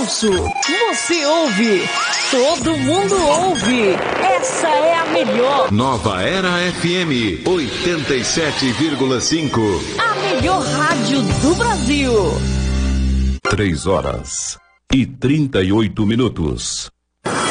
ouço, você ouve, todo mundo ouve. Essa é a melhor. Nova Era FM 87,5. A melhor rádio do Brasil. 3 horas e 38 minutos.